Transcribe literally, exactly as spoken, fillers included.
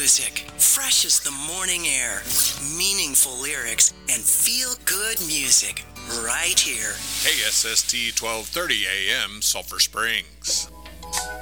music, fresh as the morning air, meaningful lyrics, and feel-good music right here. K S S T twelve thirty A M, Sulphur Springs.